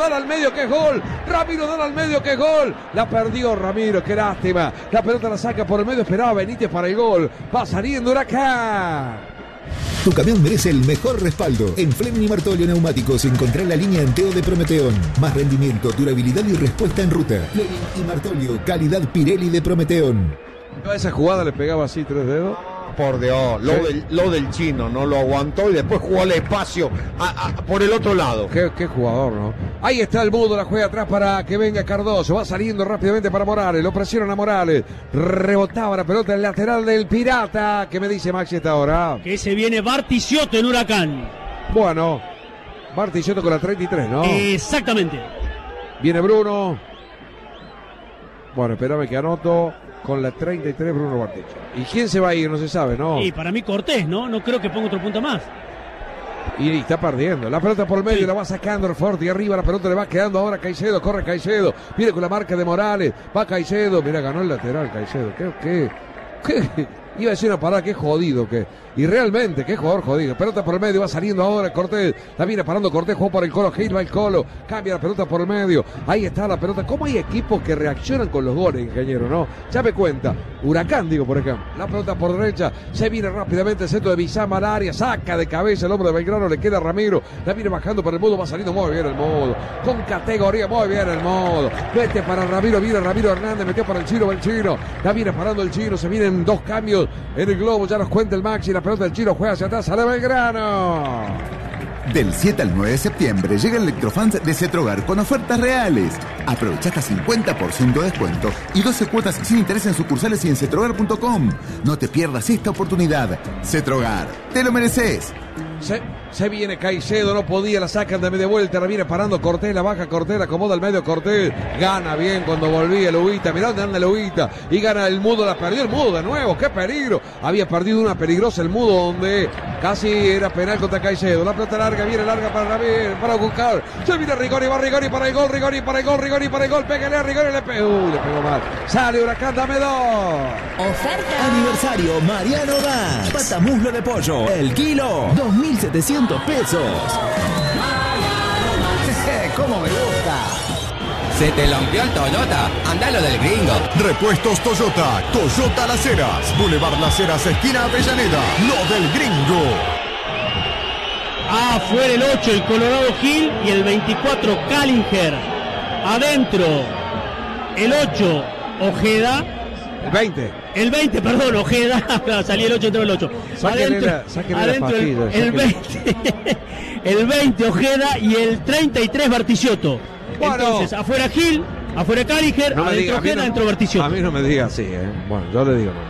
dan al medio que es gol. Ramiro dan al medio que es gol. La perdió Ramiro, qué lástima. La pelota la saca por el medio, esperaba Benítez para el gol. Va saliendo Huracán. Tu camión merece el mejor respaldo. En Fleming y Martolio Neumáticos encontrá la línea Anteo de Prometeón. Más rendimiento, durabilidad y respuesta en ruta. Fleming y Martolio, calidad Pirelli de Prometeón. A esa jugada le pegaba así 3 dedos. Por Dios, lo del chino no lo aguantó y después jugó al espacio por el otro lado. Qué jugador, ¿no? Ahí está el Mudo, la juega atrás para que venga Cardoso. Va saliendo rápidamente para Morales. Lo presionan a Morales. Rebotaba la pelota en el lateral del Pirata. ¿Qué me dice Maxi esta hora? Que se viene Bartichotto en Huracán. Bueno, Bartichotto con la 33, ¿no? Exactamente. Viene Bruno. Bueno, espérame que anoto. Con la 33 Bruno Bartichotto. ¿Y quién se va a ir? No se sabe, ¿no? Y para mí Cortés, ¿no? No creo que ponga otro punta más. Y está perdiendo. La pelota por el medio, sí. La va sacando el Forti arriba. La pelota le va quedando ahora a Caicedo. Corre Caicedo. Viene con la marca de Morales. Va Caicedo. Mira, ganó el lateral Caicedo. ¿Qué? Iba a decir una parada, qué jodido que. Y realmente, qué jugador jodido. Pelota por el medio, va saliendo ahora Cortés. La viene parando Cortés, jugó por el Colo Gil, va el Colo. Cambia la pelota por el medio. Ahí está la pelota. ¿Cómo hay equipos que reaccionan con los goles, ingeniero, no? Ya me cuenta. Huracán, digo, por ejemplo. La pelota por derecha. Se viene rápidamente el centro de Bizama al área. Saca de cabeza el hombre de Belgrano. Le queda a Ramiro. La viene bajando por el Mudo. Va saliendo muy bien el Mudo. Con categoría, muy bien el Mudo. Vete para Ramiro. Viene Ramiro Hernández. Metió para el Chino, va el Chino. La viene parando el Chino. Se vienen 2 cambios en el globo. Ya nos cuenta el Maxi. La pelota del Chino juega hacia atrás. Sale Belgrano. Del 7 al 9 de septiembre llega el Electrofans de Cetrogar con ofertas reales. Aprovecha hasta 50% de descuento y 12 cuotas sin interés en sucursales y en cetrogar.com. No te pierdas esta oportunidad. Cetrogar, te lo mereces. Se viene Caicedo, no podía, la sacan de media vuelta, la viene parando Cortés, la baja Cortés, la acomoda al medio Cortés, gana bien cuando volvía el Ubita, mirá dónde anda el Ubita, y gana el Mudo, la perdió el Mudo de nuevo, qué peligro, había perdido una peligrosa el Mudo donde casi era penal contra Caicedo, la pelota larga, viene larga para buscar, se viene Rigoni, va Rigoni para el gol, Rigoni para el gol, pégale a Rigoni, le pegó mal, sale Huracán, dame 2. Oferta. Aniversario Mariano Gas. Patamuslo de pollo, el kilo, 2.700 pesos. ¿Cómo me gusta? ¿Se te rompió el Toyota? Andalo del Gringo. Repuestos Toyota. Toyota Las Heras. Boulevard Las Heras, esquina Avellaneda. Lo del Gringo. Afuera el 8, el Colorado Gil, y el 24, Callinger. Adentro, el 8, Ojeda. El 20, perdón, Ojeda. Salí el 8, entró el 8. Adentro el 20, Ojeda, y el 33, Bartichotto. Bueno. Entonces, afuera Gil, afuera Callinger, no adentro Ojeda, adentro Bartichotto. A mí no me diga así, Bueno, yo le digo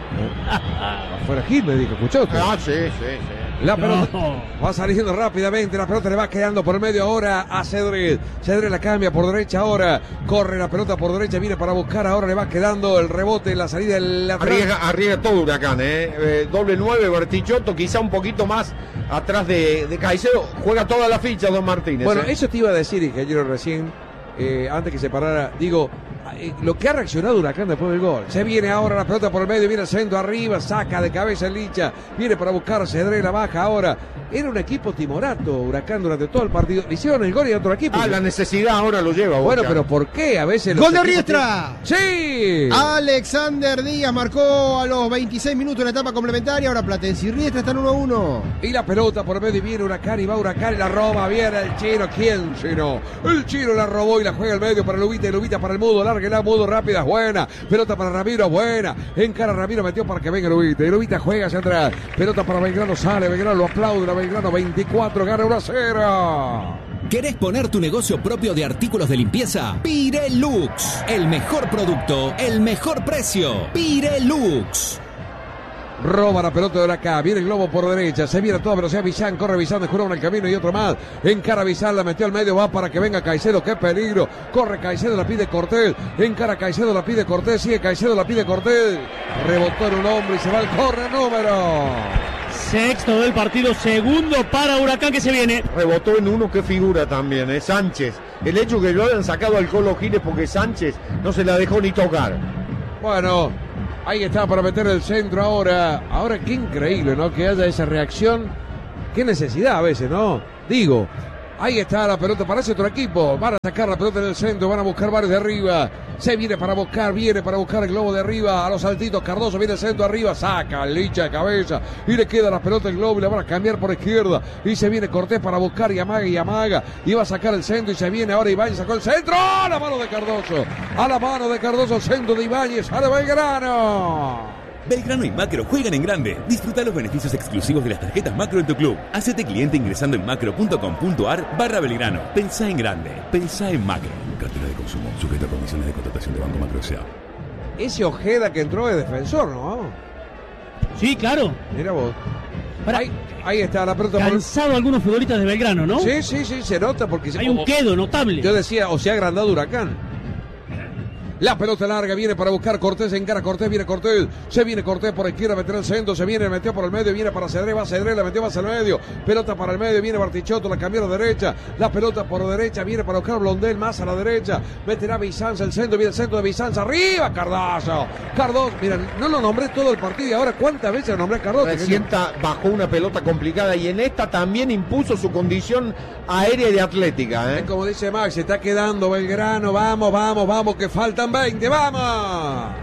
afuera Gil, me dijo, ¿escuchó usted? Sí. La pelota va saliendo rápidamente, la pelota le va quedando por el medio ahora a Cedrés. Cedrés la cambia por derecha ahora, corre la pelota por derecha, viene para buscar, ahora le va quedando el rebote en la salida del lateral. Arriesga todo Huracán, doble 9, Bartichotto, quizá un poquito más atrás de Caicedo, juega toda la ficha Don Martínez. Bueno, eso te iba a decir, ingeniero, recién, antes que se parara, digo, lo que ha reaccionado Huracán después del gol. Se viene ahora la pelota por el medio, viene el centro arriba, saca de cabeza el Licha, viene para buscar Cedrés, la baja ahora. Era un equipo timorato Huracán durante todo el partido. Le hicieron el gol y otro equipo. La necesidad ahora lo lleva. Bueno, pero ¿por qué? A veces ¡Gol de Riestra! ¡Sí! Alexander Díaz marcó a los 26 minutos de la etapa complementaria. Ahora Platense y Riestra están 1-1. Y la pelota por el medio y viene Huracán y va Huracán y la roba. Viene el Chino. ¿Quién Chino? El Chino la robó y la juega al medio para el Ubita para el Mudo. Larga Mudo, rápida, buena. Pelota para Ramiro, buena. Encara Ramiro, metió para que venga el Ubita. El Ubita juega hacia atrás. Pelota para Belgrano, sale Belgrano, lo aplaude. Belgrano 24, gana 1-0. ¿Querés poner tu negocio propio de artículos de limpieza? Pirelux. El mejor producto, el mejor precio. Pirelux. Roba la pelota de Huracán, viene el globo por derecha, se viene a toda velocidad Bizán, corre Bizán, descubre en el camino y otro más, encara Bizán, la metió al medio, va para que venga Caicedo, qué peligro, corre Caicedo, la pide Cortés, encara Caicedo, la pide Cortés, sigue Caicedo, la pide Cortés, rebotó en un hombre y se va al córner número. Sexto del partido, segundo para Huracán que se viene. Rebotó en uno que figura también, es Sánchez. El hecho que lo hayan sacado al Colo Giles porque Sánchez no se la dejó ni tocar. Bueno, ahí está para meter el centro ahora. Ahora qué increíble, ¿no? Que haya esa reacción. Qué necesidad a veces, ¿no? Digo, Ahí está la pelota, parece otro equipo. Van a sacar la pelota en el centro, van a buscar varios de arriba. Se viene para buscar el globo de arriba. A los saltitos, Cardoso viene el centro arriba. Saca el Licha de cabeza. Y le queda la pelota el globo y la van a cambiar por izquierda. Y se viene Cortés para buscar y amaga. Y va a sacar el centro y se viene ahora Ibáñez. Sacó el centro. A la mano de Cardoso. A la mano de Cardoso, centro de Ibáñez. A Belgrano. Belgrano y Macro juegan en grande. Disfruta los beneficios exclusivos de las tarjetas Macro en tu club. Hacete cliente ingresando en macro.com.ar/Belgrano. Pensá en grande. Pensá en Macro. Cartera de consumo. Sujeto a condiciones de contratación de Banco Macro S.A. Ese Ojeda que entró de defensor, ¿no? Sí, claro. Mira vos. Ahí está la pelota. Cansado algunos futbolistas de Belgrano, ¿no? Sí, se nota porque... Hay un quedo notable. Yo decía, o se ha agrandado Huracán. La pelota larga viene para buscar Cortés, encara Cortés, viene Cortés, se viene Cortés por izquierda, metió el centro, se viene, metió por el medio, viene para Cedré, va Cedré, la metió más al medio, pelota para el medio, viene Bartichotto, la cambió a la derecha, la pelota por derecha, viene para buscar Blondel, más a la derecha, meterá Bizanza, el centro, viene el centro de Bizanza, arriba Cardoso, mira, no lo nombré todo el partido y ahora cuántas veces lo nombré a Cardoso. Sienta bajó una pelota complicada y en esta también impuso su condición aérea y atlética. Es como dice Max, se está quedando Belgrano, vamos, que faltan 20, ¡vamos!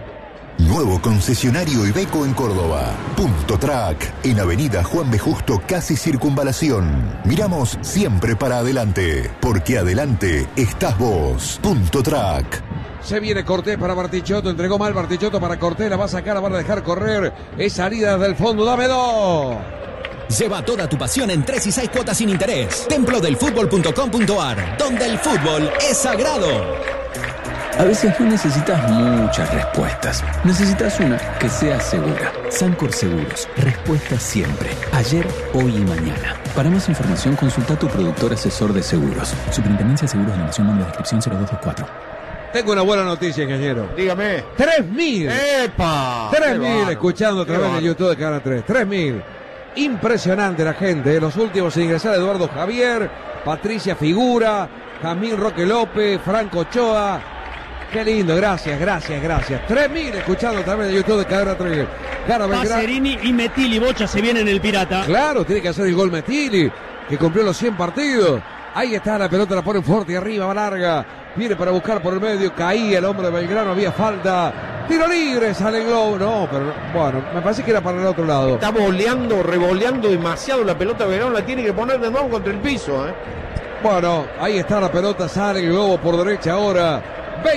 Nuevo concesionario Iveco en Córdoba. Punto Track, en Avenida Juan B. Justo, casi Circunvalación. Miramos siempre para adelante, porque adelante estás vos. Punto Track. Se viene Cortés para Bartichotto, entregó mal Bartichotto para Cortés, la va a sacar, la van a dejar correr. Es salida desde el fondo, dame 2. Lleva toda tu pasión en 3 y 6 cuotas sin interés. Templodelfutbol.com.ar, donde el fútbol es sagrado. A veces no necesitas muchas respuestas. Necesitas una que sea segura. Sancor Seguros. Respuesta siempre. Ayer, hoy y mañana. Para más información, consulta a tu productor asesor de seguros. Superintendencia de Seguros de la Nación, número de descripción 0224. Tengo una buena noticia, ingeniero. Dígame. 3.000. ¡Epa! 3.000, escuchando a través de YouTube de Canal 3. 3.000. Impresionante la gente. Los últimos en ingresar, Eduardo Javier, Patricia Figura, Jamín Roque López, Franco Ochoa. Qué lindo, gracias. 3.000 escuchando también de YouTube de Cadena 3. Pacerini y Metilli, Bocha se viene en el Pirata. Claro, tiene que hacer el gol Metilli, que cumplió los 100 partidos. Ahí está la pelota, la ponen fuerte arriba, va larga. Viene para buscar por el medio, caía el hombre de Belgrano, había falta. Tiro libre, sale el globo. No, pero bueno, me parece que era para el otro lado. Está revoleando demasiado la pelota de Belgrano, la tiene que poner de nuevo contra el piso. Bueno, ahí está la pelota, sale el globo por derecha ahora.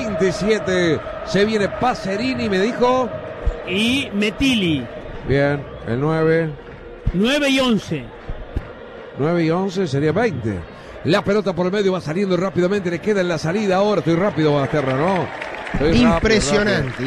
27, se viene Pacerini, me dijo. Y Metilli. Bien, el 9. 9 y 11. 9 y 11 sería 20. La pelota por el medio va saliendo rápidamente, le queda en la salida ahora. Estoy rápido, Basterra, ¿no? Impresionante.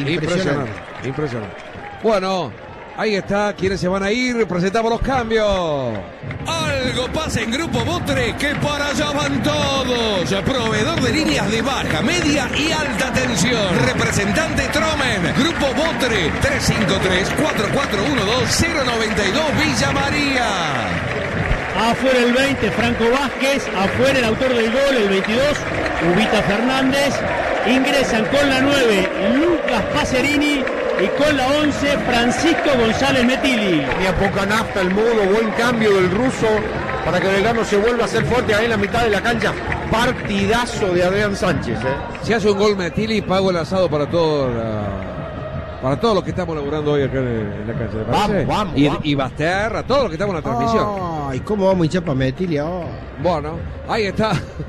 Bueno, ahí está, quienes se van a ir, presentamos los cambios. Algo pasa en Grupo Botre, que para allá van todos. Proveedor de líneas de baja, media y alta tensión. Representante Tromen. Grupo Botre, 353-4412-092 Villa María. Afuera el 20, Franco Vázquez. Afuera el autor del gol, el 22, Ubita Fernández. Ingresan con la 9, Lucas Pacerini. Y con la 11, Francisco González Metilli. Ni a poca nafta el mudo, buen cambio del ruso para que Belgrano se vuelva a hacer fuerte ahí en la mitad de la cancha. Partidazo de Adrián Sánchez. Si hace un gol Metilli, pago el asado para todos los que estamos laburando hoy acá en la cancha. Vamos. Y Basterra, todos los que estamos en la transmisión. Ay, ¿cómo vamos a hinchar para Metilli ahora? Bueno, ahí está.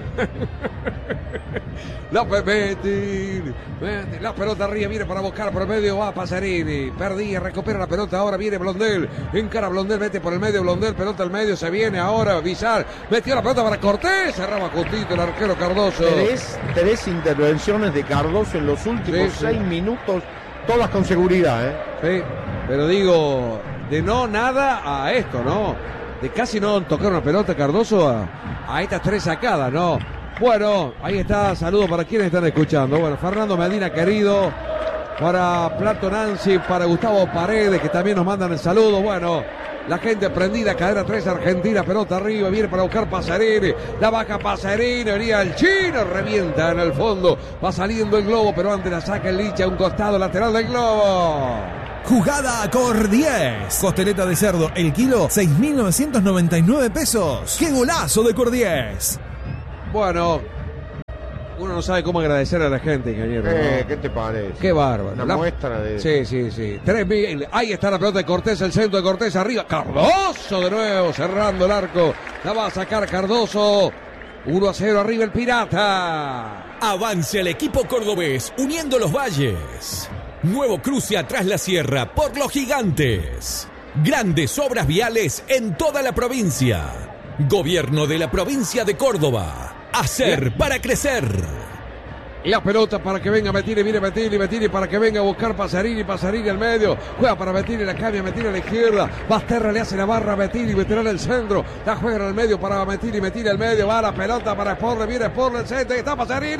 López Metilli. La pelota arriba, viene para buscar por el medio, va Pacerini. Perdía, recupera la pelota, ahora viene Blondel. Encara Blondel, mete por el medio Blondel, pelota al medio, se viene ahora Bizar. Metió la pelota para Cortés, cerraba justito el arquero Cardoso. Tres intervenciones de Cardoso en los últimos 6 minutos, todas con seguridad. Sí, pero digo, de no nada a esto, ¿no? De casi no tocar una pelota Cardoso a estas 3 sacadas, ¿no? Bueno, ahí está, saludos para quienes están escuchando. Bueno, Fernando Medina, querido, para Plato Nancy, para Gustavo Paredes, que también nos mandan el saludo. Bueno, la gente prendida, cadena 3 Argentina, pelota arriba, viene para buscar Pacerini, la baja Pacerini, venía el chino, revienta en el fondo, va saliendo el globo, pero antes la saca el Licha, un costado lateral del globo. Jugada Cor 10. Costeleta de cerdo, el kilo, 6.999 pesos. ¡Qué golazo de Cor 10! Bueno, uno no sabe cómo agradecer a la gente, ingeniero. ¿No? ¿Qué te parece? Qué bárbaro. Una muestra de... Sí. 3.000. Ahí está la pelota de Cortés, el centro de Cortés arriba. Cardoso de nuevo, cerrando el arco. La va a sacar Cardoso. 1-0 arriba el Pirata. Avance el equipo cordobés, uniendo los valles. Nuevo cruce atrás la sierra por los gigantes. Grandes obras viales en toda la provincia. Gobierno de la provincia de Córdoba. Hacer para crecer. La pelota para que venga Mettini, viene Mettini para que venga a buscar Pasarini al medio, juega para Mettini, la cambia Mettini a la izquierda, Basterra le hace la barra a Mettini, meterá el centro, la juega en el medio para Mettini al medio, va la pelota para Sporle, viene Sporle el centro, y está Pasarini.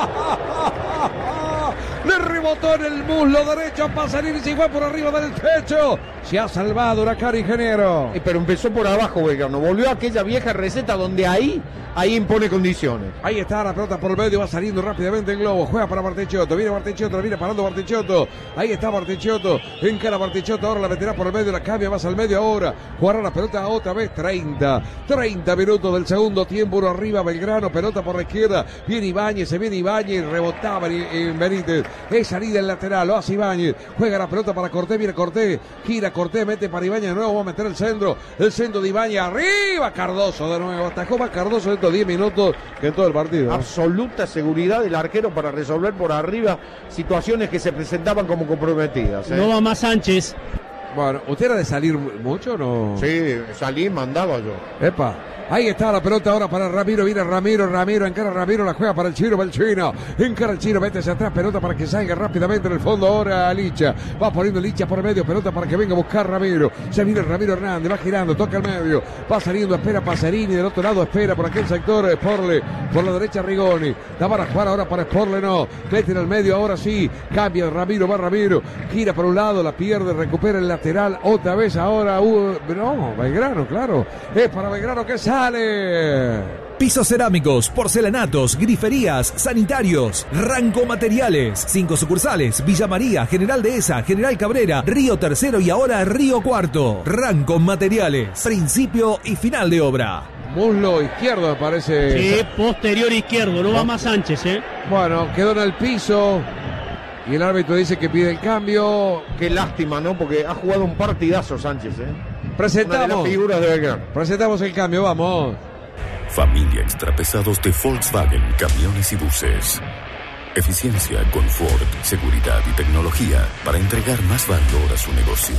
Le rebotó en el muslo derecho a Pasarini, se fue por arriba del pecho. Se ha salvado Huracán, ingeniero. Pero empezó por abajo Belgrano, volvió a aquella vieja receta donde ahí impone condiciones. Ahí está la pelota por el medio, va saliendo rápidamente el globo, juega para Bartichotto, viene parando Bartichotto. Ahí está Bartichotto, encara Bartichotto, ahora la meterá por el medio, la cambia más al medio ahora. Jugará la pelota otra vez, 30 minutos del segundo tiempo, uno arriba Belgrano, pelota por la izquierda, viene Ibáñez, rebotaba en Benítez, es salida en lateral, lo hace Ibáñez, juega la pelota para Cortés, viene Cortés, gira Cortés, mete para Ibáñez de nuevo, va a meter el centro de Ibáñez, arriba Cardoso de nuevo, atajó más Cardoso estos 10 minutos que en todo el partido. Absoluta seguridad del arquero para resolver por arriba situaciones que se presentaban como comprometidas. No va más Sánchez. Bueno, ¿usted era de salir mucho o no? Sí, salí, mandaba yo. Epa. Ahí está la pelota ahora para Ramiro, viene Ramiro, encara Ramiro, la juega para el Chino, encara el Chino, mete hacia atrás, pelota para que salga rápidamente en el fondo ahora Licha, va poniendo Licha por el medio, pelota para que venga a buscar Ramiro, se viene Ramiro Hernández, va girando, toca el medio, va saliendo, espera Pasarini, del otro lado espera por aquel sector Sporle, por la derecha Rigoni, la van a jugar ahora para Sporle, no, mete en el medio, ahora sí, cambia Ramiro, va Ramiro, gira por un lado, la pierde, recupera el lateral, otra vez ahora, no, Belgrano, claro, es para Belgrano que sale. Pisos cerámicos, porcelanatos, griferías, sanitarios, Ranco Materiales, 5 sucursales, Villa María, General Dehesa, General Cabrera, Río Tercero y ahora Río Cuarto. Ranco Materiales, principio y final de obra. Muslo izquierdo me parece. Sí, posterior izquierdo, no va más Sánchez, Bueno, quedó en el piso. Y el árbitro dice que pide el cambio. Qué lástima, ¿no? Porque ha jugado un partidazo Sánchez, Presentamos. Una de las figuras de Belgrano. Presentamos el cambio, vamos. Familia extrapesados de Volkswagen, camiones y buses. Eficiencia, confort, seguridad y tecnología para entregar más valor a su negocio.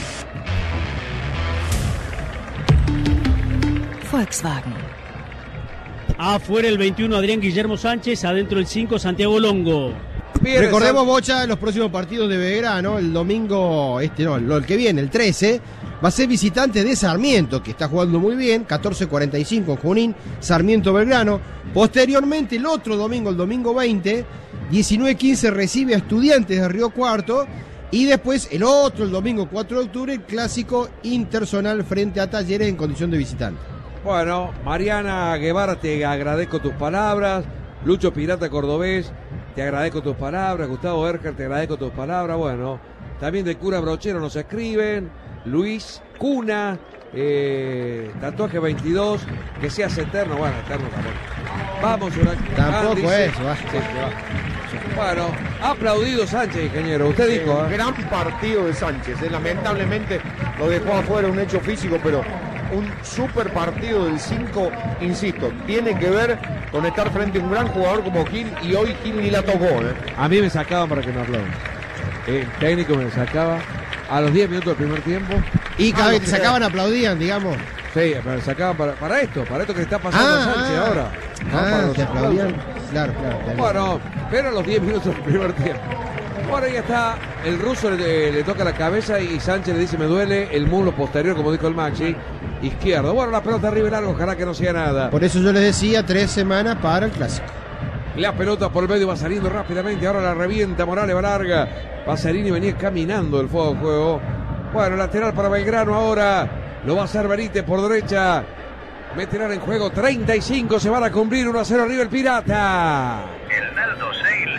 Volkswagen. Afuera el 21 Adrián Guillermo Sánchez, adentro el 5 Santiago Longo. Recordemos, Bocha, los próximos partidos de Belgrano, el domingo, el que viene, el 13, va a ser visitante de Sarmiento, que está jugando muy bien, 14:45 en Junín, Sarmiento-Belgrano. Posteriormente, el otro domingo, el domingo 20, 19:15 recibe a Estudiantes de Río Cuarto. Y después, el domingo 4 de octubre, el clásico interzonal frente a Talleres en condición de visitante. Bueno, Mariana Guevara, te agradezco tus palabras. Lucho Pirata Cordobés, te agradezco tus palabras. Gustavo Erker, te agradezco tus palabras. Bueno, también de Cura Brochero nos escriben. Luis Cuna, tatuaje 22, que seas eterno. Bueno, eterno también. Vamos, tampoco es. Bueno, aplaudido Sánchez, ingeniero. Usted dijo. Gran partido de Sánchez. Lamentablemente lo dejó afuera, un hecho físico, pero un super partido del 5, insisto, tiene que ver con estar frente a un gran jugador como Gil, y hoy Gil ni la tocó. A mí me sacaban para que no aplaudan. El técnico me sacaba a los 10 minutos del primer tiempo. Y cada vez que sacaban aplaudían, digamos. Sí, pero sacaban para esto que le está pasando a Sánchez ahora. Para que aplaudían. Claro. Bueno, pero a los 10 minutos del primer tiempo. Bueno, ahí está, el ruso le toca la cabeza y Sánchez le dice: me duele el muslo posterior, como dijo el Maxi, izquierdo. Bueno, la pelota arriba y largo, ojalá que no sea nada. Por eso yo les decía 3 semanas para el clásico. La pelota por el medio va saliendo rápidamente, ahora la revienta Morales, va larga. Pasarini venía caminando del juego. Bueno, lateral para Belgrano ahora, lo va a hacer Benítez por derecha. Meterán en juego 35, se van a cumplir 1-0 arriba el Pirata. El Naldo Sale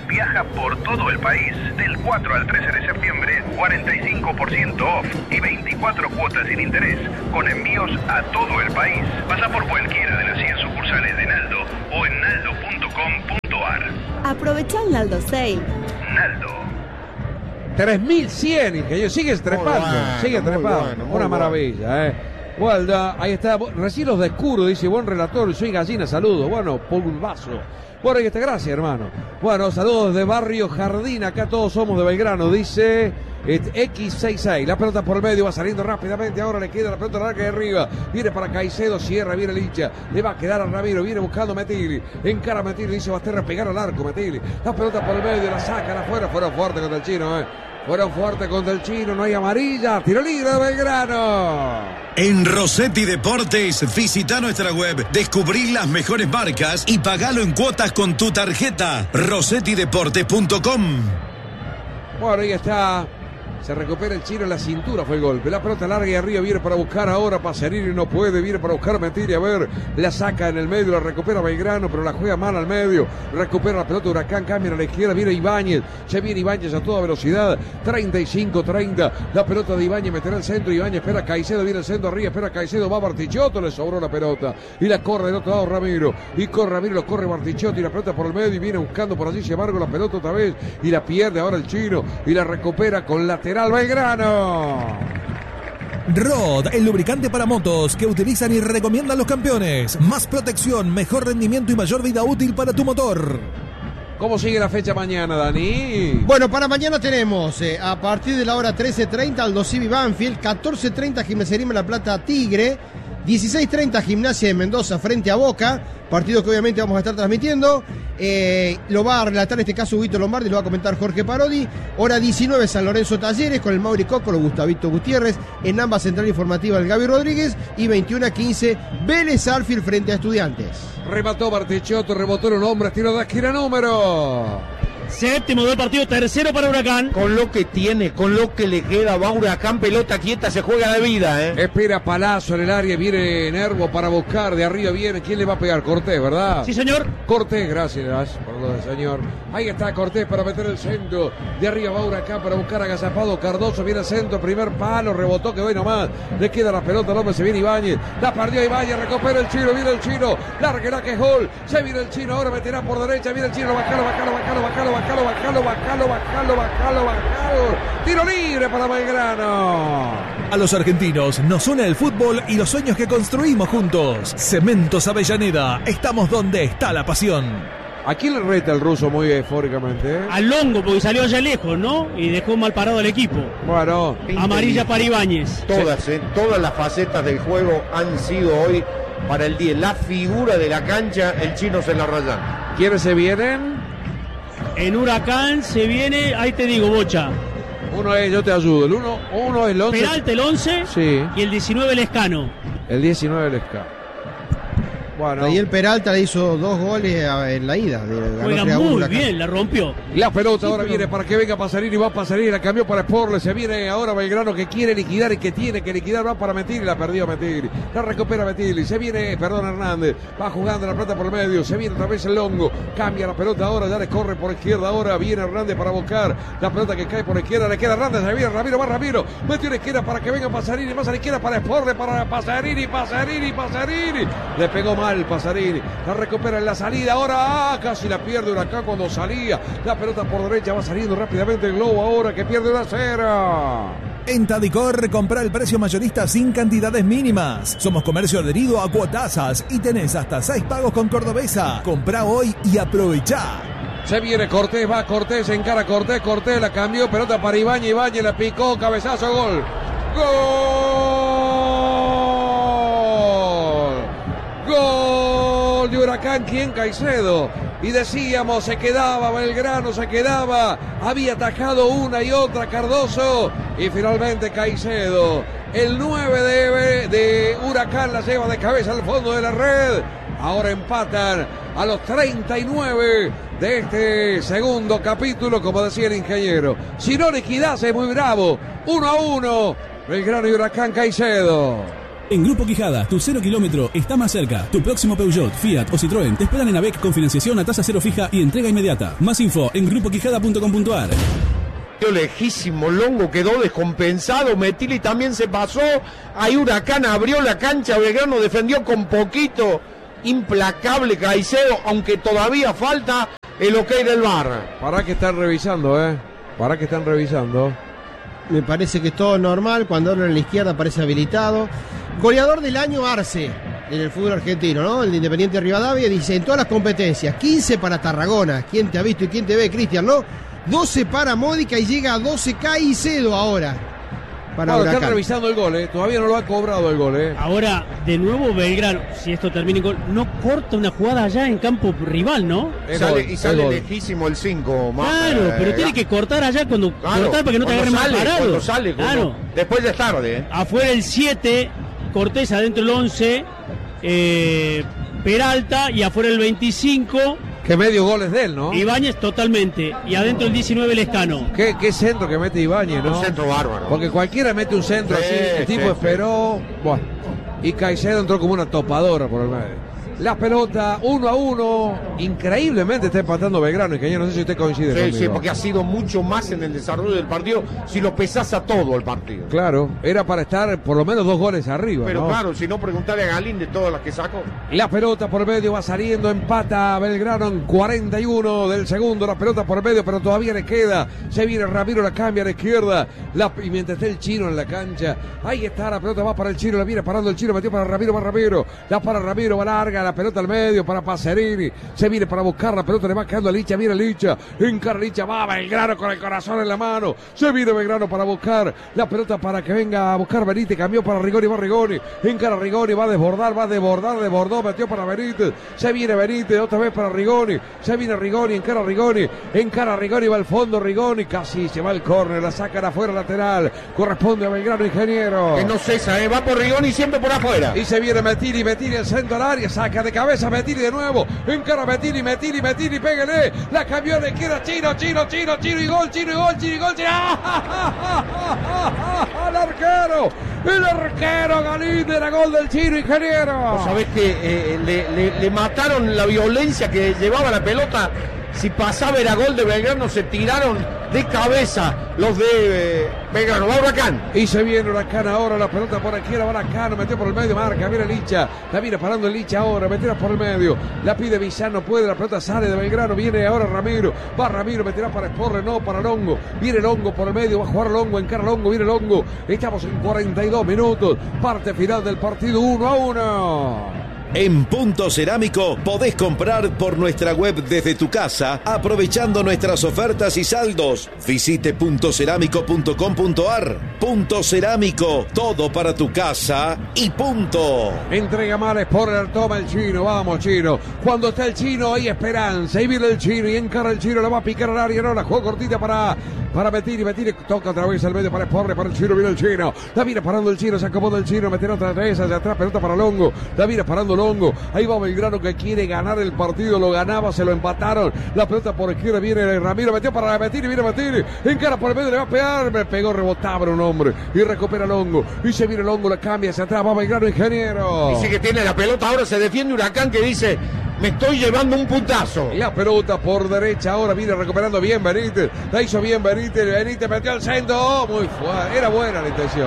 viaja por todo el país. Del 4 al 13 de septiembre, 45% off y 24 cuotas sin interés, con envíos a todo el país. Pasa por cualquiera de las 100 sucursales de Naldo o en naldo.com.ar. Aprovecha el Naldo Sale. Naldo. 3100, ingeniero. Sigue trepando. Sigue trepando. Una maravilla, Bueno, ahí está. Recién los descubro, dice, buen relator, soy Gallina, saludos. Bueno, pulvazo. Bueno, ahí está, gracias, hermano. Bueno, saludos de Barrio Jardín, acá todos somos de Belgrano, dice X66. La pelota por el medio, va saliendo rápidamente, ahora le queda la pelota larga de arriba. Viene para Caicedo, cierra, viene el hincha. Le va a quedar a Ramiro, viene buscando Metilli. Encara Metilli, dice Basterra, pegar al arco, Metilli. La pelota por el medio, la sacan afuera, fueron fuerte contra el chino, Fueron fuerte contra el chino, no hay amarilla. Tiro libre de Belgrano. En Rossetti Deportes, visita nuestra web, descubrí las mejores marcas y pagalo en cuotas con tu tarjeta. rossettideportes.com. Bueno, ahí está. Se recupera el chino en la cintura, fue el golpe. La pelota larga y arriba, viene para buscar ahora Pacerini, no puede, viene para buscar Metilli, a ver, la saca en el medio, la recupera Belgrano, pero la juega mal al medio, recupera la pelota Huracán, cambia a la izquierda, viene Ibáñez, se viene Ibáñez a toda velocidad, 35-30, la pelota de Ibáñez, meterá el centro, Ibáñez espera a Caicedo, viene el centro arriba, espera a Caicedo, va Bartichotto, le sobró la pelota, y la corre del otro lado Ramiro, y corre Ramiro, lo corre Bartichotto, y la pelota por el medio, y viene buscando por allí, sin embargo, la pelota otra vez, y la pierde ahora el chino, y la recupera con lateral Belgrano. Rod, el lubricante para motos que utilizan y recomiendan los campeones. Más protección, mejor rendimiento y mayor vida útil para tu motor. ¿Cómo sigue la fecha mañana, Dani? Bueno, para mañana tenemos a partir de la hora 13:30 Aldo Civi Banfield, 14:30 Gimnasia La Plata Tigre, 16:30 Gimnasia de Mendoza frente a Boca, partido que obviamente vamos a estar transmitiendo. Lo va a relatar en este caso Huguito Lombardi, lo va a comentar Jorge Parodi. Hora 19 San Lorenzo Talleres con el Mauri Cócolo, Gustavito Gutiérrez, en ambas central informativa el Gaby Rodríguez, y 21:15 Vélez Arfield frente a Estudiantes. Remató Bartichotto, rebotó en un hombre, tiro de esquina número. Séptimo del partido, tercero para Huracán. Con lo que tiene, con lo que le queda, va Huracán, pelota quieta, se juega la vida, Espera Palazzo en el área, viene Nervo para buscar, de arriba viene, ¿quién le va a pegar? Cortés, ¿verdad? Sí, señor. Cortés, gracias por lo del señor. Ahí está Cortés para meter el centro, de arriba va Huracán para buscar a Agazapado, Cardoso viene al centro, primer palo, rebotó, que bueno nomás, le queda la pelota, el hombre, se viene Ibáñez, la perdió Ibáñez, recupera el chino, viene el chino, larga que es gol, se viene el chino, ahora meterá por derecha, viene el chino, bacalo, tiro libre para Belgrano. A los argentinos nos une el fútbol y los sueños que construimos juntos. Cementos Avellaneda, estamos donde está la pasión. ¿A quién le reta el ruso muy eufóricamente? Al Longo, porque salió allá lejos, ¿no? Y dejó mal parado el equipo. Bueno. Amarilla para Ibáñez. Todas las facetas del juego han sido hoy para el 10. La figura de la cancha, el chino se la rayan. ¿Quiénes se vienen? En Huracán se viene, ahí te digo, Bocha. Uno es, yo te ayudo, uno es el 11. Peralta el 11, sí. Y el 19 el Escano. El 19 el Escano. Bueno. Ahí el Peralta le hizo 2 goles en la ida. Juega muy bien, la rompió. La pelota ahora viene para que venga Pacerini, va Pacerini, la cambió para Sporle, se viene ahora Belgrano que quiere liquidar y que tiene que liquidar, va para Metilli, la perdió Metilli, la recupera Metilli, se viene, Hernández, va jugando la pelota por el medio, se viene otra vez el Longo, cambia la pelota ahora, ya le corre por izquierda ahora, viene Hernández para buscar la pelota que cae por izquierda, le queda Hernández, se viene Ramiro, va Ramiro, metió a la izquierda para que venga Pacerini, más a la izquierda para Sporle, para Pacerini, le pegó mal Pacerini. La recupera en la salida, ahora casi la pierde Huracán cuando salía. La pelota por derecha va saliendo rápidamente el Globo ahora que pierde 1-0. En Tadicor, compra el precio mayorista sin cantidades mínimas. Somos comercio adherido a cuotasas y tenés hasta 6 pagos con Cordobesa. Comprá hoy y aprovechá. Se viene Cortés, va Cortés, encara Cortés, la cambió, pelota para Ibáñez, la picó, cabezazo, gol. ¡Gol de Huracán! ¿Quién? Caicedo. Y decíamos, se quedaba Belgrano, había atajado una y otra Cardoso, y finalmente Caicedo, el 9 de Huracán, la lleva de cabeza al fondo de la red. Ahora empatan a los 39 de este segundo capítulo, como decía el ingeniero. Si no liquidase, muy bravo, 1-1, Belgrano y Huracán. Caicedo. En Grupo Quijada, tu 0 kilómetro está más cerca. Tu próximo Peugeot, Fiat o Citroën te esperan en AVEC con financiación a tasa cero fija y entrega inmediata. Más info en grupoquijada.com.ar. Lejísimo, Longo quedó descompensado, Metilli también se pasó, ahí Huracán abrió la cancha, Belgrano defendió con poquito, implacable Caicedo, aunque todavía falta el ok del VAR. Para que están revisando, para que están revisando. Me parece que es todo normal, cuando hablan en la izquierda aparece habilitado. Goleador del año Arce, en el fútbol argentino, ¿no? El de Independiente Rivadavia, dice, en todas las competencias, 15 para Tarragona, ¿quién te ha visto y quién te ve, Cristian, no? 12 para Módica y llega a 12 Caicedo ahora. Para Huracán. Están revisando el gol, todavía no lo ha cobrado el gol. Ahora, de nuevo Belgrano, si esto termina en gol, no corta una jugada allá en campo rival, ¿no? Sale lejísimo el 5. Claro, pero tiene que cortar allá cortar para que no te agarre mal parado. Cuando sale, después ya es tarde. Afuera el 7, Cortés adentro el 11, Peralta y afuera el 25. Que medio gol es de él, ¿no? Ibáñez totalmente. Y adentro el 19 Lescano. ¿Qué centro que mete Ibáñez, ¿no? Un centro bárbaro. Porque cualquiera mete un centro así. El tipo esperó. Bueno. Y Caicedo entró como una topadora por el medio. La pelota 1-1. Increíblemente está empatando Belgrano. Y no sé si usted coincide conmigo. Sí, porque ha sido mucho más en el desarrollo del partido si lo pesás a todo el partido. Claro, era para estar por lo menos 2 goles arriba. Pero ¿no? claro, si no preguntarle a Galín de todas las que sacó. La pelota por medio va saliendo, empata Belgrano en 41 del segundo. La pelota por medio, pero todavía le queda. Se viene Ramiro, la cambia a la izquierda. Y mientras está el Chino en la cancha, ahí está, la pelota va para el Chino, la viene parando el Chino, metió para Ramiro, va Ramiro. La para Ramiro, va larga. La pelota al medio para Pacerini, se viene para buscar la pelota, le va quedando a Licha, mira Licha, encara Licha, va Belgrano con el corazón en la mano, se viene Belgrano para buscar la pelota para que venga a buscar Benítez, cambió para Rigoni, va Rigoni, encara Rigoni, va a desbordar, desbordó, metió para Benítez, se viene Benítez, otra vez para Rigoni, se viene Rigoni, encara Rigoni, va al fondo Rigoni, casi se va el córner, la sacan afuera lateral, corresponde a Belgrano, Ingeniero. Que no cesa, va por Rigoni siempre por afuera. Y se viene Metilli al centro del área, saca de cabeza Metilli de nuevo, encara Metilli, pégale, la cambió de izquierda, Chino y gol, el arquero Galíndez, era gol del Chino, Ingeniero. Vos sabés que le mataron la violencia que llevaba la pelota. Si pasaba era gol de Belgrano, se tiraron de cabeza los de Belgrano. Va Huracán. Y se viene Huracán ahora, la pelota por aquí, va Huracán, metió por el medio, marca, viene Licha, la viene parando el Licha ahora, meterá por el medio, la pide Villano, puede, la pelota sale de Belgrano, viene ahora Ramiro, va Ramiro, meterá para Esporre, no, para Longo, viene Longo por el medio, va a jugar Longo, encara Longo, viene Longo, estamos en 42 minutos, parte final del partido, 1-1. En Punto Cerámico podés comprar por nuestra web desde tu casa, aprovechando nuestras ofertas y saldos. Visite puntocerámico.com.ar. Punto Cerámico, todo para tu casa y punto. Entrega mal por toma el Chino, vamos Chino. Cuando está el Chino hay esperanza. Ahí viene el Chino y encara el Chino, la va a picar al área, no, la juega cortita para Metilli, toca otra vez al medio para Esporre, para el Chino, viene el Chino. La viene parando el Chino, se acomoda el Chino, meterá otra vez hacia atrás, pelota para Longo. La viene parando Longo, ahí va Belgrano que quiere ganar el partido, lo ganaba, se lo empataron, la pelota por izquierda, viene Ramiro, metió para Metilli, viene Metilli, encara por el medio, le va a pegar, me pegó, rebotaba un hombre, y recupera Longo, y se viene Longo, la cambia hacia atrás, va Belgrano, Ingeniero. Dice que tiene la pelota, ahora se defiende Huracán que dice, me estoy llevando un puntazo. La pelota por derecha, ahora viene recuperando bien Benítez, la hizo bien Benítez metió al centro, muy fuerte, era buena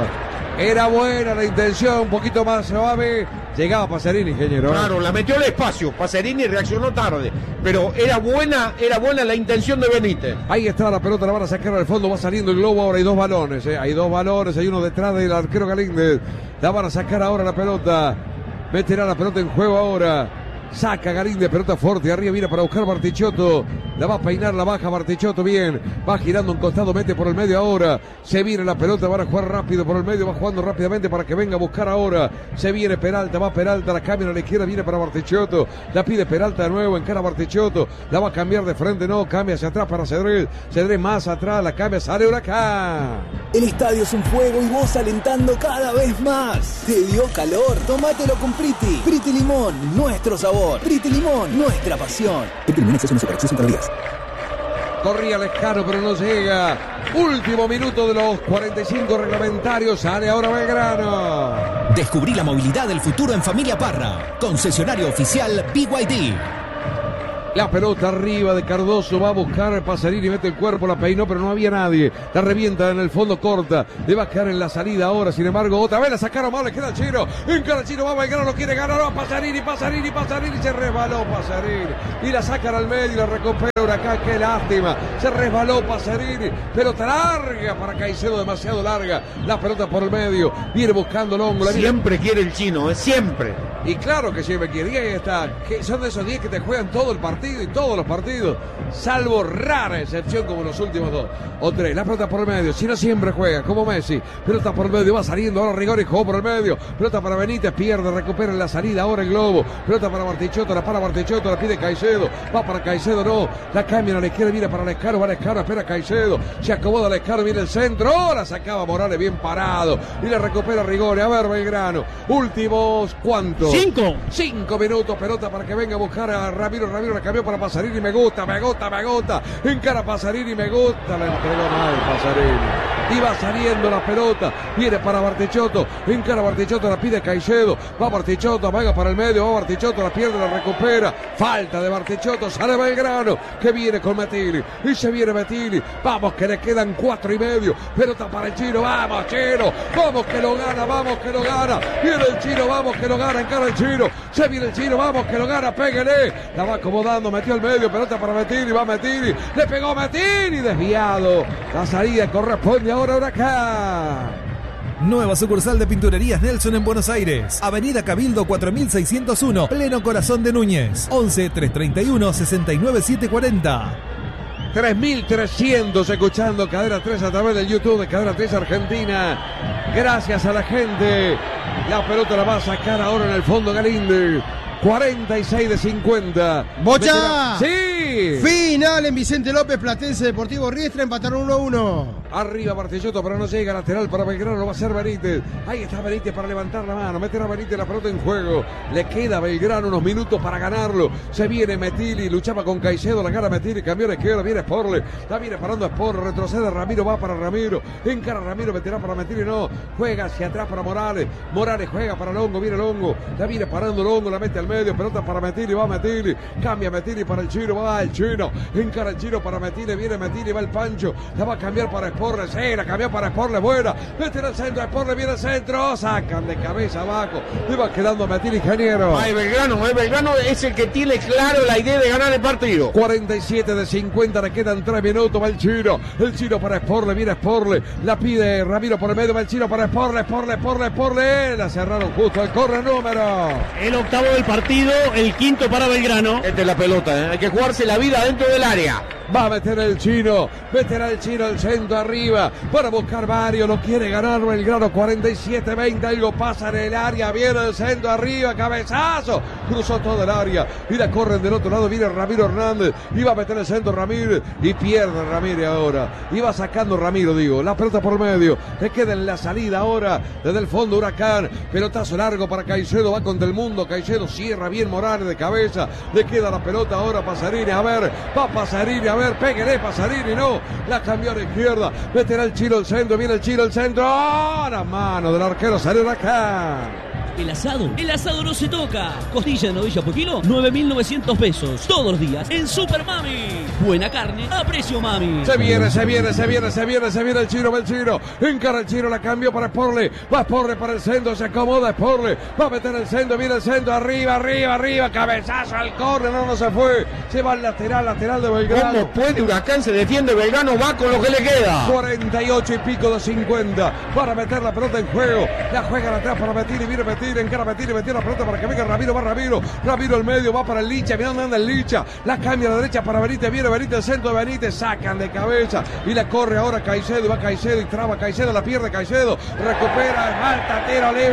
la intención, un poquito más suave, llegaba Pacerini, Ingeniero. Claro, la metió al espacio, Pacerini reaccionó tarde, pero era buena la intención de Benítez. Ahí está la pelota, la van a sacar al fondo, va saliendo el globo, ahora hay 2 balones, hay uno detrás del arquero Galíndez, la van a sacar ahora la pelota, meterá la pelota en juego ahora. Saca Galíndez, pelota fuerte, arriba viene para buscar Bartichotto, la va a peinar, la baja Bartichotto, bien, va girando un costado, mete por el medio ahora, se viene la pelota, van a jugar rápido por el medio, va jugando rápidamente para que venga a buscar ahora, se viene Peralta, va Peralta, la cambia a la izquierda, viene para Bartichotto, la pide Peralta de nuevo, encara Bartichotto, la va a cambiar de frente, no, cambia hacia atrás para Cedrés más atrás, la cambia, sale Huracán. El estadio es un fuego y vos alentando cada vez más. ¿Te dio calor? Tómatelo con Priti. Priti Limón, nuestro sabor. Priti Limón, nuestra pasión. El primer exceso no se exceso en calorías. Corría Lescano, pero no llega. Último minuto de los 45 reglamentarios. Sale ahora Belgrano. Descubrí la movilidad del futuro en Familia Parra. Concesionario oficial BYD. La pelota arriba de Cardoso, va a buscar Pasarini, mete el cuerpo, la peinó, pero no había nadie. La revienta en el fondo, corta. Le va a quedar en la salida ahora, sin embargo, otra vez la sacaron mal, le queda el Chino. Encara el Chino, va Belgrano, quiere ganar, va Pasarini, se resbaló Pasarini. Y la sacan al medio y la recupera Huracán, qué lástima. Se resbaló Pasarini, pelota larga para Caicedo, demasiado larga. La pelota por el medio, viene buscando el ángulo. Siempre quiere el Chino, siempre. Y claro que siempre quiere, y ahí está. Que son de esos 10 que te juegan todo el partido y todos los partidos, salvo rara excepción como los últimos 2 o 3. La pelota por el medio, si no siempre juega como Messi. Pelota por el medio, va saliendo ahora Rigori, jugó por el medio. Pelota para Benítez, pierde, recupera en la salida ahora el globo. Pelota para Bartichotto, la para Bartichotto, la pide Caicedo. Va para Caicedo, no. La cambian a la izquierda, viene para Lescano, va Lescano, espera Caicedo. Se acomoda Lescano, viene el centro. Oh, la sacaba Morales bien parado. Y la recupera Rigori. A ver, Belgrano. Últimos, ¿cuántos? 5 minutos, pelota para que venga a buscar a Ramiro. Ramiro la cambió para Pasarini, me gusta. Encara Pasarini, me gusta. La entregó mal Pasarini. Y va saliendo la pelota. Viene para Bartichotto. Encara Bartichotto, la pide Caicedo. Va Bartichotto, venga para el medio. Va Bartichotto, la pierde, la recupera. Falta de Bartichotto, sale Belgrano. Que viene con Metilli. Y se viene Metilli. Vamos que le quedan 4 y medio. Pelota para el Chino. Vamos, Chino. Vamos que lo gana. Viene el Chino, vamos que lo gana. Encara el Chino. Se viene el Chino, vamos que lo gana. Péguele. La va acomodando, metió al medio. Pelota para Metilli. Va Metilli. Le pegó Metilli. Desviado. La salida corresponde ahora a Huracán. Nueva sucursal de Pinturerías Nelson en Buenos Aires. Avenida Cabildo 4601, pleno corazón de Núñez. 11 331 69 740. 3.300 escuchando Cadena 3 a través del YouTube de Cadena 3 Argentina. Gracias a la gente. La pelota la va a sacar ahora en el fondo Galíndez. 46 de 50. ¡Bocha! ¡Sí! Final en Vicente López, Platense Deportivo Riestra, empataron 1-1. Arriba Bartichotto, pero no llega, lateral para Belgrano, lo va a hacer Benítez. Ahí está Benítez para levantar la mano, meter a Benítez la pelota en juego. Le queda a Belgrano unos minutos para ganarlo. Se viene Metilli, luchaba con Caicedo, la cara Metilli, cambió a la izquierda, viene Sporle, la viene parando a Sporle, retrocede Ramiro, va para Ramiro, encara Ramiro, meterá para Metilli, no, juega hacia atrás para Morales, Morales juega para Longo, viene Longo, la viene parando Longo, la mete al medio, pelota para Metilli, va Metilli, cambia Metilli para el Chino, va el Chino, encara el Chino para Metilli, viene Metilli, va el Pancho, la va a cambiar para Sporle, sí, la cambió para Sporle, buena, mete en el centro, Sporle viene el centro, sacan de cabeza abajo, le va quedando Metilli, ingeniero. Ay, Belgrano es el que tiene claro la idea de ganar el partido. 47 de 50, le quedan 3 minutos, va el Chino para Sporle, viene Sporle, la pide Ramiro por el medio, va el Chino para Sporle, la cerraron justo al corre número. El octavo del partido, el quinto para Belgrano. Esta es la pelota, hay que jugarse la vida dentro del área. Va a meter el Chino, meterá el Chino el centro arriba para buscar Mario, lo quiere ganar Belgrano. 47-20, algo pasa en el área, viene el centro arriba, cabezazo, cruzó todo el área y la corren del otro lado, viene Ramiro Hernández, iba a meter el centro Ramírez y pierde Ramírez ahora, iba sacando Ramiro, la pelota por medio, le queda en la salida ahora desde el fondo Huracán, pelotazo largo para Caicedo, va con Del Mundo, Caicedo cierra bien Morales de cabeza, le queda la pelota ahora Pasarini, a ver, va Pasarini, a ver, péguele Pasarini, no, la cambió a la izquierda, meterá el Chino el centro, viene el Chino el centro, ¡oh! La mano del arquero salió de acá. El asado no se toca. Costilla de novilla por kilo, 9.900 pesos. Todos los días en Super Mami. Buena carne a precio Mami. Se viene el Chino, va el Chino. Encara el Chino, la cambió para Sporle. Va Sporle para el centro, se acomoda Sporle. Va a meter el centro, viene el centro, arriba. Cabezazo al córner, no se fue. Se va al lateral de Belgrano. ¿Cómo puede Huracán? Se defiende Belgrano, va con lo que le queda. 48 y pico de 50 para meter la pelota en juego. La juegan atrás para Metilli, viene Metilli. Encara Metilli, metió la pelota para que venga Ramiro, va Ramiro al medio, va para el Licha, mira dónde anda el Licha, la cambia a la derecha para Benítez, viene Benítez, el centro de Benítez, sacan de cabeza y la corre ahora Caicedo, y va Caicedo y traba Caicedo, la pierde Caicedo, recupera, falta, tiro libre,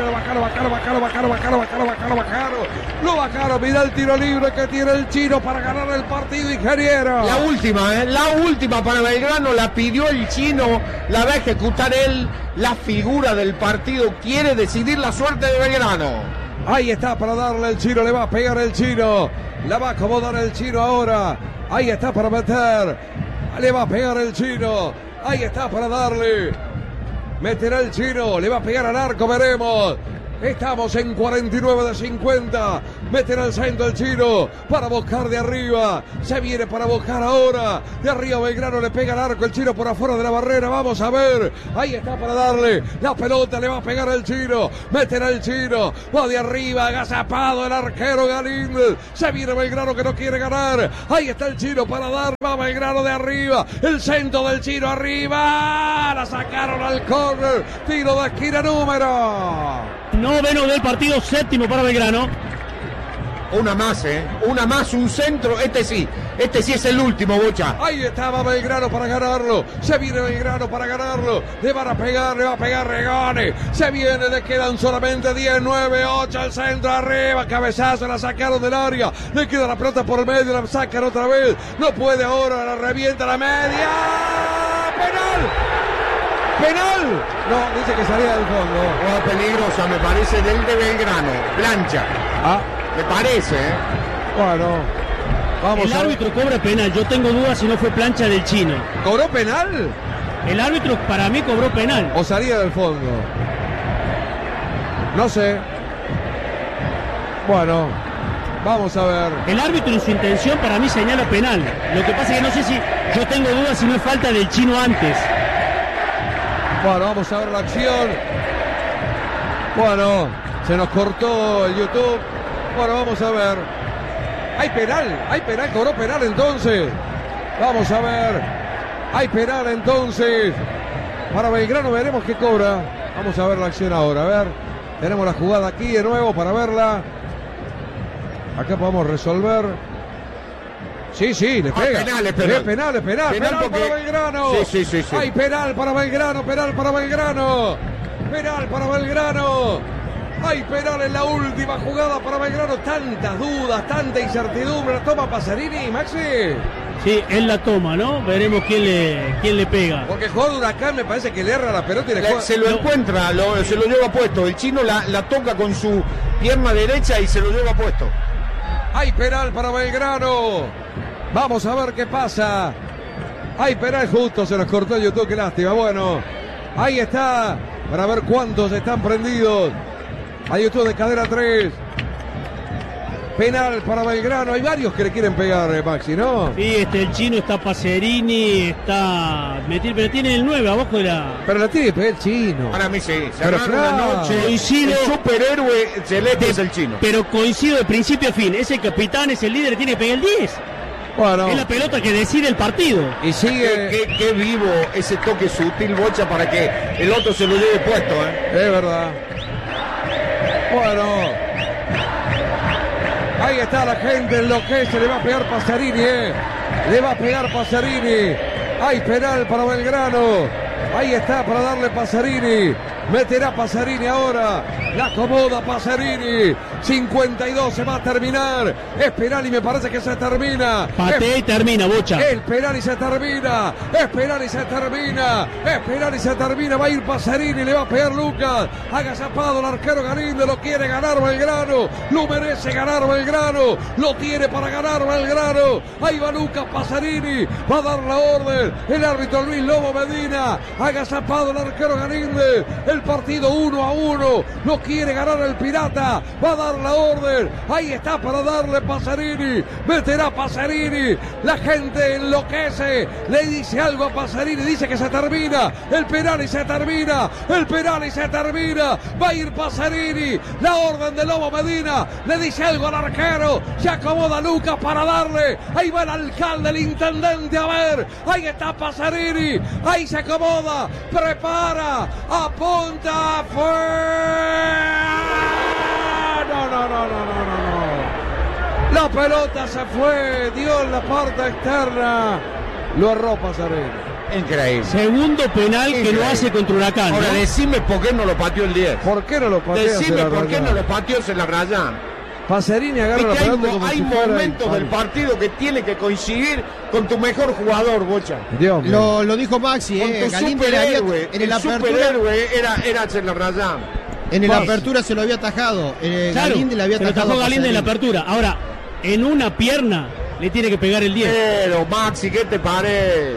lo bajaron, mira el tiro libre que tiene el Chino para ganar el partido, ingeniero. La última para Belgrano, la pidió el Chino, la va a ejecutar él, la figura del partido, quiere decidir la suerte de Belgrano. Ahí está para darle el Chino, le va a pegar el Chino, la va a acomodar el Chino ahora, ahí está para meter Le va a pegar el chino. Ahí está para darle. Meterá el chino. Le va a pegar al arco, veremos. Estamos en 49 de 50. Meterá el centro el chino para buscar de arriba. Se viene para buscar ahora. De arriba Belgrano le pega al arco. El chino por afuera de la barrera. Vamos a ver. Ahí está para darle. La pelota le va a pegar el chino. Meterá el chino. Va de arriba. Agazapado el arquero Galíndez. Se viene Belgrano que no quiere ganar. Ahí está el chino para dar. Va Belgrano de arriba. El centro del chino arriba. La sacaron al córner. Tiro de esquina número. Noveno del partido, séptimo para Belgrano. Una más, una más, un centro. Este sí es el último, Bocha. Ahí estaba Belgrano para ganarlo. Se viene Belgrano para ganarlo. Le va a pegar Regone. Se viene, le quedan solamente 10, 9, 8. El centro arriba, cabezazo, la sacaron del área. Le queda la pelota por el medio, la sacan otra vez. No puede ahora, la revienta la media. ¡Penal! No, dice que salía del fondo. Oh, peligrosa, me parece, del de Belgrano. Plancha. Me parece, Bueno, vamos. El árbitro cobra penal. Yo tengo dudas si no fue plancha del chino. ¿Cobró penal? El árbitro para mí cobró penal. ¿O salía del fondo? No sé. Bueno, vamos a ver. El árbitro en su intención para mí señala penal. Lo que pasa es que no sé si... Yo tengo dudas si no es falta del chino antes. Bueno, vamos a ver la acción. Bueno, se nos cortó el YouTube. Bueno, vamos a ver. Hay penal, cobró penal entonces. Vamos a ver. Hay penal entonces. Para Belgrano veremos qué cobra. Vamos a ver la acción ahora, a ver. Tenemos la jugada aquí de nuevo para verla. Acá podemos resolver. Sí, le pega. Es penal. Penal porque... para Belgrano. Sí. Hay penal para Belgrano. Hay penal en la última jugada para Belgrano. Tantas dudas, tanta incertidumbre. La toma Pasarini, Maxi. Sí, él la toma, ¿no? Veremos quién le pega. Porque el jugador de Huracán me parece que le erra la pelota y se lo encuentra, se lo lleva puesto. El chino la toca con su pierna derecha y se lo lleva puesto. Hay penal para Belgrano. Vamos a ver qué pasa. Hay penal justo, se nos cortó el YouTube, qué lástima. Bueno, ahí está, para ver cuántos están prendidos. Hay YouTube de cadera 3. Penal para Belgrano. Hay varios que le quieren pegar, Maxi, ¿no? Sí, el chino está Pacerini, está... Pero tiene el 9 abajo de la... Pero la tiene que pegar el chino. Para mí sí. Pero claro, una noche. Coincido. El superhéroe celeste es el chino. Pero coincido de principio a fin. Es el capitán, es el líder, tiene que pegar el 10. Bueno. Es la pelota que decide el partido. Y sigue. Qué vivo ese toque sutil, Bocha, para que el otro se lo lleve puesto, Es verdad. Bueno. Ahí está la gente, enloquece, le va a pegar Pasarini, Le va a pegar Pasarini. Hay penal para Belgrano. Ahí está para darle Pasarini. Meterá Pasarini ahora. La acomoda Pasarini. 52 se va a terminar. Es penal y me parece que se termina. Patea y termina, Bocha. El penal y se termina. Es penal y se termina. Es penal y se termina. Va a ir Pasarini. Le va a pegar Lucas. Agazapado el arquero Galíndez. Lo quiere ganar Belgrano. Lo merece ganar Belgrano. Lo tiene para ganar Belgrano. Ahí va Lucas Pasarini. Va a dar la orden. El árbitro Luis Lobo Medina. Agazapado el arquero Galíndez. El partido 1-1. Lo quiere ganar el Pirata. Va a dar la orden. Ahí está para darle Pasarini. Meterá Pasarini. La gente enloquece. Le dice algo a Pasarini. Dice que se termina. El penal y se termina. El penal y se termina. Va a ir Pasarini. La orden de Lobo Medina. Le dice algo al arquero. Se acomoda Lucas para darle. Ahí va el alcalde, el intendente. A ver. Ahí está Pasarini. Ahí se acomoda. Prepara. Apunta. No. La pelota se fue, dio en la parte externa. Lo erró Pasarini. Increíble. Segundo penal que lo hace contra Huracán. Ahora, decime por qué no lo pateó el 10. ¿Por qué no lo pateó? Decime por qué no lo pateó, se la rayan. Pasarini agarra la pelota como hay momentos del partido que tiene que coincidir con tu mejor jugador, Bocha. Lo dijo Maxi, con tu superhéroe. En la superhéroe era hacer la rayan. En la apertura se lo había atajado. Claro, Galíndez le había atajado. Se lo atajó Galíndez en la apertura. Ahora, en una pierna le tiene que pegar el 10. Pero, Maxi, ¿qué te parece?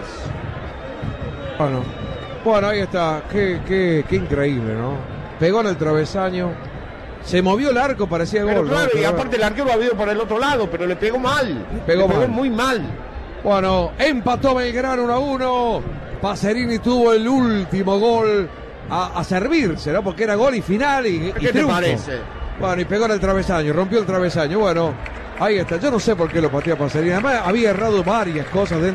Bueno, ahí está. Qué increíble, ¿no? Pegó en el travesaño. Se movió el arco, parecía pero gol. Claro, ¿no? y aparte el arquero ha ido por el otro lado, pero le pegó mal. Pegó muy mal. Bueno, empató Belgrano 1-1. Pacerini tuvo el último gol a servirse, ¿no? Porque era gol y final y ¿Qué te triunfo. parece? Bueno, y pegó en el travesaño, rompió el travesaño. Bueno, ahí está. Yo no sé por qué lo patea Pacerini. Además, había errado varias cosas dentro